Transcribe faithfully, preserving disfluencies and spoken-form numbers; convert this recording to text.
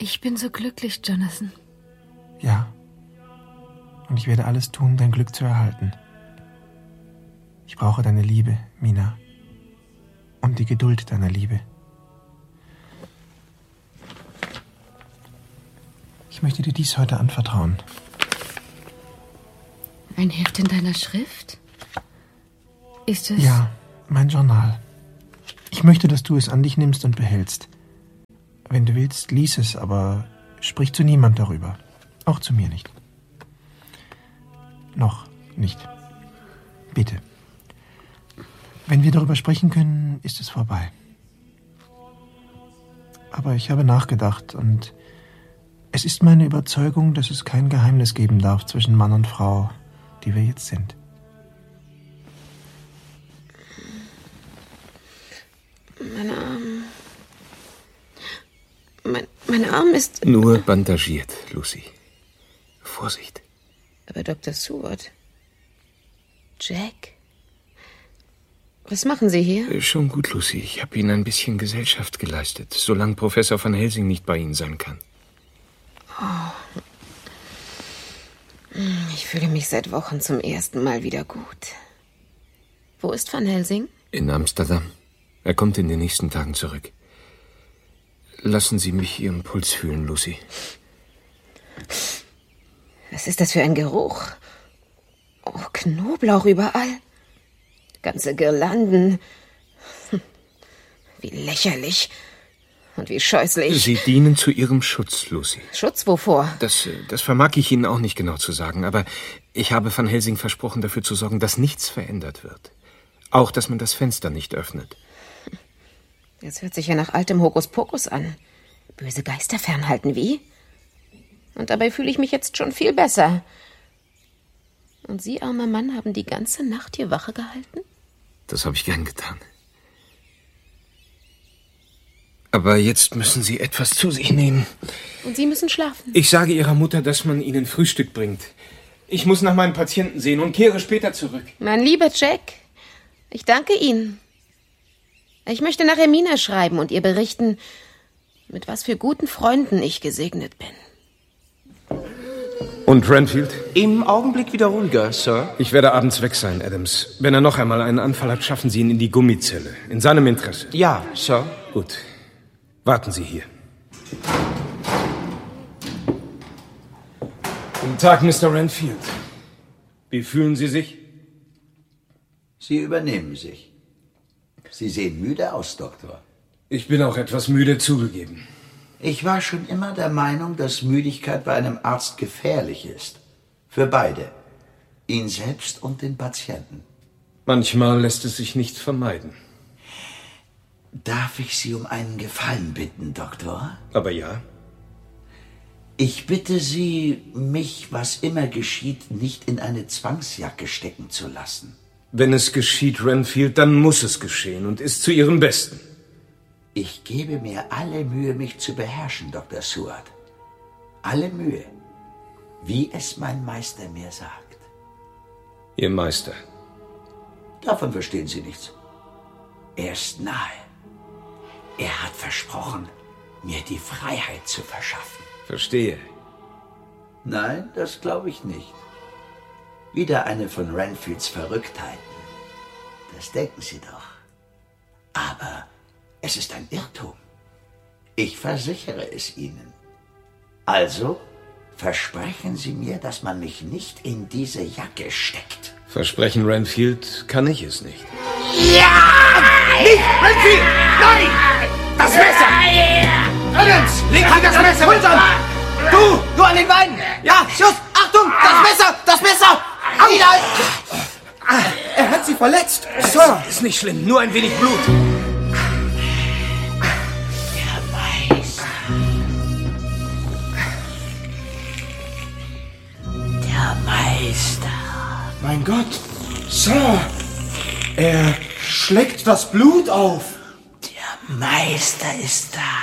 Ich bin so glücklich, Jonathan. Ja. Und ich werde alles tun, dein Glück zu erhalten. Ich brauche deine Liebe, Mina. Und die Geduld deiner Liebe. Ich möchte dir dies heute anvertrauen. Ein Heft in deiner Schrift? Ist es... Ja, mein Journal. Ich möchte, dass du es an dich nimmst und behältst. Wenn du willst, lies es, aber sprich zu niemand darüber. Auch zu mir nicht. Noch nicht. Bitte. Wenn wir darüber sprechen können, ist es vorbei. Aber ich habe nachgedacht und es ist meine Überzeugung, dass es kein Geheimnis geben darf zwischen Mann und Frau, die wir jetzt sind. Mein Arm... Mein, mein Arm ist... Nur bandagiert, Lucy. Vorsicht. Aber Doktor Seward... Jack... Was machen Sie hier? Schon gut, Lucy. Ich habe Ihnen ein bisschen Gesellschaft geleistet, solange Professor van Helsing nicht bei Ihnen sein kann. Oh. Ich fühle mich seit Wochen zum ersten Mal wieder gut. Wo ist Van Helsing? In Amsterdam. Er kommt in den nächsten Tagen zurück. Lassen Sie mich Ihren Puls fühlen, Lucy. Was ist das für ein Geruch? Oh, Knoblauch überall. Ganze Girlanden. Wie lächerlich. Und wie scheußlich. Sie dienen zu Ihrem Schutz, Lucy. Schutz wovor? Das, das vermag ich Ihnen auch nicht genau zu sagen, aber ich habe Van Helsing versprochen, dafür zu sorgen, dass nichts verändert wird. Auch, dass man das Fenster nicht öffnet. Das hört sich ja nach altem Hokuspokus an. Böse Geister fernhalten, wie? Und dabei fühle ich mich jetzt schon viel besser. Und Sie, armer Mann, haben die ganze Nacht hier Wache gehalten? Das habe ich gern getan. Aber jetzt müssen Sie etwas zu sich nehmen. Und Sie müssen schlafen. Ich sage Ihrer Mutter, dass man Ihnen Frühstück bringt. Ich muss nach meinem Patienten sehen und kehre später zurück. Mein lieber Jack, ich danke Ihnen. Ich möchte nachher Mina schreiben und ihr berichten, mit was für guten Freunden ich gesegnet bin. Und Renfield? Im Augenblick wieder ruhiger, Sir. Ich werde abends weg sein, Adams. Wenn er noch einmal einen Anfall hat, schaffen Sie ihn in die Gummizelle. In seinem Interesse. Ja, Sir. Gut. Warten Sie hier. Guten Tag, Mister Renfield. Wie fühlen Sie sich? Sie übernehmen sich. Sie sehen müde aus, Doktor. Ich bin auch etwas müde, zugegeben. Ich war schon immer der Meinung, dass Müdigkeit bei einem Arzt gefährlich ist. Für beide. Ihn selbst und den Patienten. Manchmal lässt es sich nicht vermeiden. Darf ich Sie um einen Gefallen bitten, Doktor? Aber ja. Ich bitte Sie, mich, was immer geschieht, nicht in eine Zwangsjacke stecken zu lassen. Wenn es geschieht, Renfield, dann muss es geschehen und ist zu Ihrem Besten. Ich gebe mir alle Mühe, mich zu beherrschen, Doktor Seward. Alle Mühe. Wie es mein Meister mir sagt. Ihr Meister? Davon verstehen Sie nichts. Er ist nahe. Er hat versprochen, mir die Freiheit zu verschaffen. Verstehe. Nein, das glaube ich nicht. Wieder eine von Renfields Verrücktheiten. Das denken Sie doch. Aber es ist ein Irrtum. Ich versichere es Ihnen. Also versprechen Sie mir, dass man mich nicht in diese Jacke steckt. Versprechen, Renfield, kann ich es nicht. Ja! Nicht, Renfield! Nein! Das Messer! Adams! Leg halt das Messer runter! Du! Du an den Beinen! Ja, Schuss! Achtung! Das Messer! Das Messer! Wieder! Er hat sie verletzt! Sir! Ist nicht schlimm, nur ein wenig Blut. Der Meister. Der Meister. Mein Gott! Sir! Er schlägt das Blut auf! Der Meister ist da.